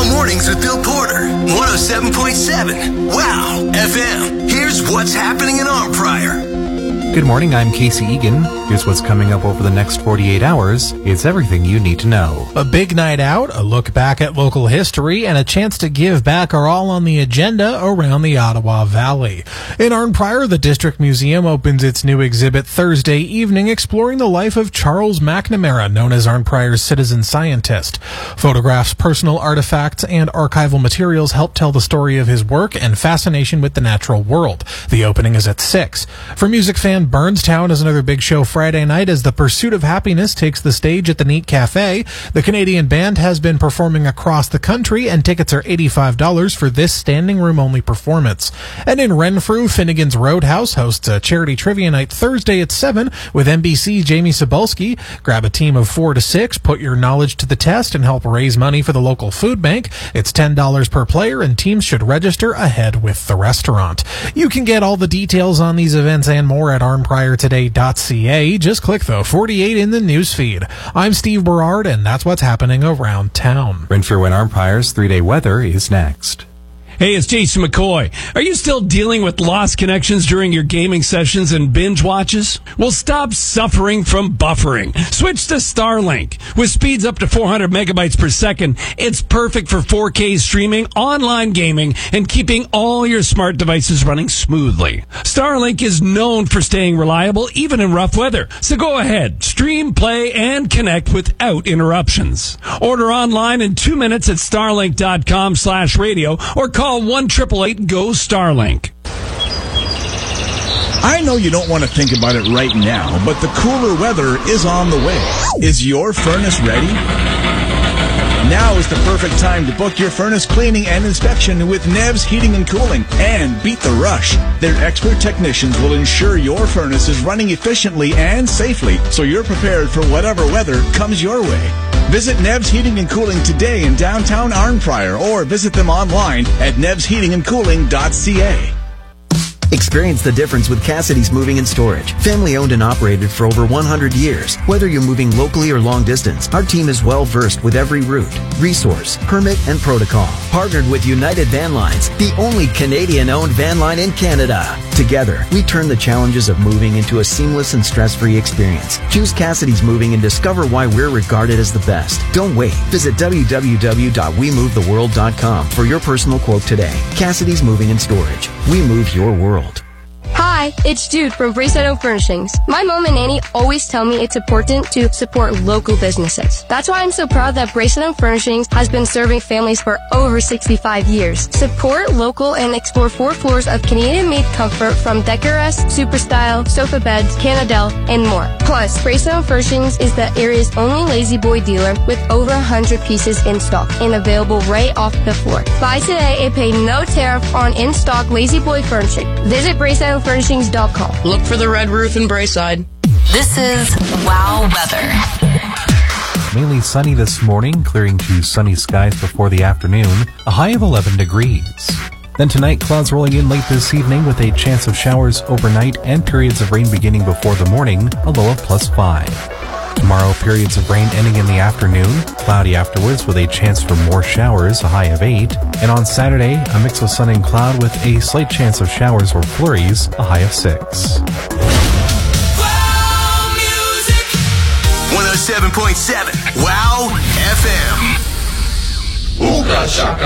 Wow Mornings with Bill Porter. 107.7. Wow FM. Here's what's happening in Arm Pryor. Good morning, I'm Casey Egan. Here's what's coming up over the next 48 hours. It's everything you need to know. A big night out, a look back at local history, and a chance to give back are all on the agenda around the Ottawa Valley. In Arn Prior, the District Museum opens its new exhibit Thursday evening, exploring the life of Charles McNamara, known as Arn Prior's citizen scientist. Photographs, personal artifacts, and archival materials help tell the story of his work and fascination with the natural world. The opening is at 6. For music fans, Burnstown is another big show Friday night as The Pursuit of Happiness takes the stage at the Neat Cafe. The Canadian band has been performing across the country, and tickets are $85 for this standing room only performance. And in Renfrew, Finnegan's Roadhouse hosts a charity trivia night Thursday at 7 with NBC's Jamie Cebulski. Grab a team of 4 to 6, put your knowledge to the test, and help raise money for the local food bank. It's $10 per player, and teams should register ahead with the restaurant. You can get all the details on these events and more at arnpriortoday.ca. Just click the 48 in the newsfeed. I'm Steve Berard, and that's what's happening around town. Renfrew and Arn Prior's 3-day weather is next. Hey, it's Jason McCoy. Are you still dealing with lost connections during your gaming sessions and binge watches? Well, stop suffering from buffering. Switch to Starlink. With speeds up to 400 megabytes per second, it's perfect for 4K streaming, online gaming, and keeping all your smart devices running smoothly. Starlink is known for staying reliable even in rough weather. So go ahead, stream, play, and connect without interruptions. Order online in 2 minutes at starlink.com/radio or call 1-888-GO-STARLINK. I know you don't want to think about it right now, but the cooler weather is on the way. Is your furnace ready? Now is the perfect time to book your furnace cleaning and inspection with Nev's Heating and Cooling and beat the rush. Their expert technicians will ensure your furnace is running efficiently and safely so you're prepared for whatever weather comes your way. Visit Nev's Heating and Cooling today in downtown Arn Prior or visit them online at nevsheatingandcooling.ca. Experience the difference with Cassidy's Moving and Storage. Family owned and operated for over 100 years. Whether you're moving locally or long distance, our team is well versed with every route, resource, permit, and protocol. Partnered with United Van Lines, the only Canadian-owned van line in Canada. Together, we turn the challenges of moving into a seamless and stress-free experience. Choose Cassidy's Moving and discover why we're regarded as the best. Don't wait. Visit www.wemovetheworld.com for your personal quote today. Cassidy's Moving and Storage. We move your world. Hi, it's Jude from Bracelet Home Furnishings. My mom and Nanny always tell me it's important to support local businesses. That's why I'm so proud that Bracelet Home Furnishings has been serving families for over 65 years. Support local and explore 4 floors of Canadian-made comfort from Decoress, Superstyle, Sofa Beds, Canadel, and more. Plus, Bracelet Home Furnishings is the area's only Lazy Boy dealer with over 100 pieces in stock and available right off the floor. Buy today and pay no tariff on in-stock Lazy Boy furnishing. Visit BraceletHomeFurnishings.com. Look for the red roof in Braeside. This is Wow Weather. Mainly sunny this morning, clearing to sunny skies before the afternoon, a high of 11 degrees. Then tonight, clouds rolling in late this evening with a chance of showers overnight and periods of rain beginning before the morning, a low of +5. Tomorrow, periods of rain ending in the afternoon, cloudy afterwards with a chance for more showers, a high of 8. And on Saturday, a mix of sun and cloud with a slight chance of showers or flurries, a high of 6. Wow Music 107.7. Wow FM. Ooga shaka